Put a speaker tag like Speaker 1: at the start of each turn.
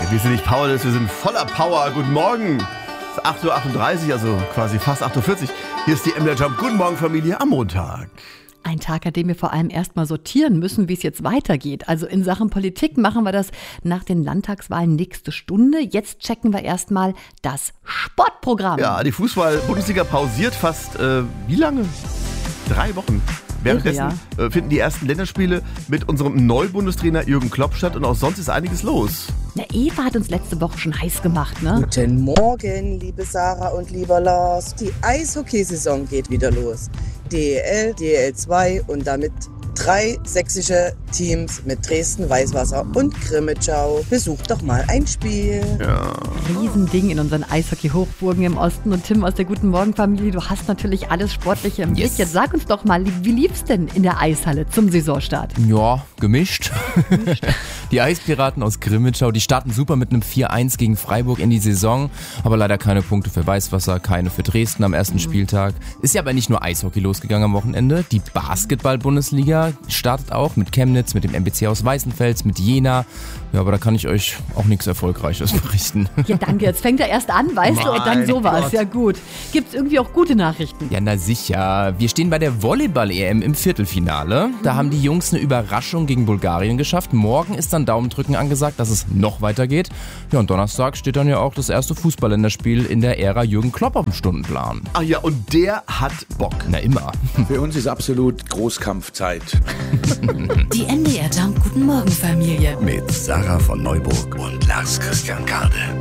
Speaker 1: Wir sind nicht powerless, wir sind voller Power. Guten Morgen. Es ist 8.38 Uhr, also quasi fast 8.40 Uhr. Hier ist die MDR Jump. Guten Morgen, Familie, am Montag.
Speaker 2: Ein Tag, an dem wir vor allem erstmal sortieren müssen, wie es jetzt weitergeht. Also in Sachen Politik machen wir das nach den Landtagswahlen nächste Stunde. Jetzt checken wir erstmal das Sportprogramm.
Speaker 1: Ja, die Fußball-Bundesliga pausiert fast, wie lange? 3 Wochen. Währenddessen finden die ersten Länderspiele mit unserem Neubundestrainer Jürgen Klopp statt und auch sonst ist einiges los.
Speaker 2: Na, Eva hat uns letzte Woche schon heiß gemacht, ne?
Speaker 3: Guten Morgen, liebe Sarah und lieber Lars. Die Eishockeysaison geht wieder los. DEL, DEL2 und damit 3 sächsische Teams mit Dresden, Weißwasser und Grimmitschau. Besucht doch mal ein Spiel.
Speaker 1: Ja.
Speaker 2: Riesending in unseren Eishockey-Hochburgen im Osten. Und Tim aus der Guten Morgen-Familie, du hast natürlich alles Sportliche im Blick. Jetzt sag uns doch mal, wie lief's denn in der Eishalle zum Saisonstart?
Speaker 4: Ja, gemischt. Die Eispiraten aus Grimmitschau, die starten super mit einem 4-1 gegen Freiburg in die Saison. Aber leider keine Punkte für Weißwasser, keine für Dresden am ersten Spieltag. Ist ja aber nicht nur Eishockey losgegangen am Wochenende. Die Basketball-Bundesliga startet auch mit Chemnitz, mit dem MBC aus Weißenfels, mit Jena. Ja, aber da kann ich euch auch nichts Erfolgreiches berichten.
Speaker 2: Ja, danke. Jetzt fängt er erst an, weißt du, und dann sowas.
Speaker 1: Gott.
Speaker 2: Ja, gut. Gibt's irgendwie auch gute Nachrichten?
Speaker 4: Ja, na sicher. Wir stehen bei der Volleyball-EM im Viertelfinale. Da haben die Jungs eine Überraschung gegen Bulgarien geschafft. Morgen ist dann Daumendrücken angesagt, dass es noch weitergeht. Ja, und Donnerstag steht dann ja auch das erste Fußballländerspiel in der Ära Jürgen Klopp auf dem Stundenplan.
Speaker 1: Ach ja, und der hat Bock.
Speaker 4: Na immer.
Speaker 5: Für uns ist absolut Großkampfzeit.
Speaker 6: Die MDR Jump Guten Morgen Familie.
Speaker 7: Mit Sarah von Neuburg und Lars Christian Kade.